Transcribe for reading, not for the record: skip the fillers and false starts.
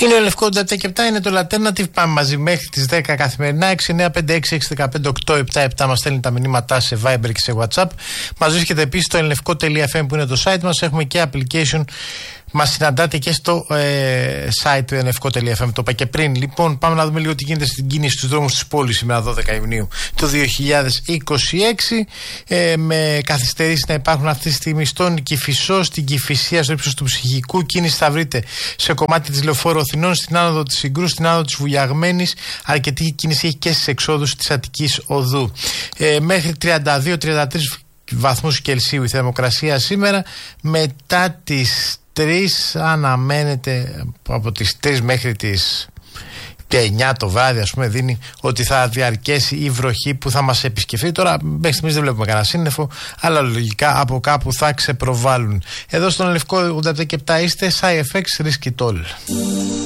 Είναι ο Λευκό 87 είναι το Alternative. Πάμε μαζί μέχρι τις 10 καθημερινά. 6956-615-877 μας στέλνει τα μηνύματά σε Viber και σε WhatsApp. Μας βρίσκεται επίσης στο ελληνευκό.fm που είναι το site μας. Έχουμε και application. Μας συναντάτε και στο site του ελληνευκό.fm. Το είπα και πριν. Λοιπόν, πάμε να δούμε λίγο τι γίνεται στην κίνηση στους δρόμους της πόλης σήμερα 12 Ιουνίου του 2026. Με καθυστερήσεις να υπάρχουν αυτή τη στιγμή στον Κηφισό, στην Κηφισία, στο ύψος του Ψυχικού. Κίνηση θα βρείτε σε κομμάτι της Λεωφόρου Αθηνών, στην άνοδο της Συγκρού, στην άνοδο της Βουλιαγμένης. Αρκετή κίνηση έχει και στις εξόδους της Αττικής Οδού. Μέχρι 32-33 βαθμούς Κελσίου η θερμοκρασία σήμερα. Μετά τις 3 αναμένεται από τις 3 μέχρι τις 9 το βράδυ, ας πούμε, δίνει ότι θα διαρκέσει η βροχή που θα μας επισκεφθεί. Τώρα μέχρι στιγμής δεν βλέπουμε κανένα σύννεφο, αλλά λογικά από κάπου θα ξεπροβάλλουν. Εδώ στον Λευκό 87 είστε, SciFX Risk It All.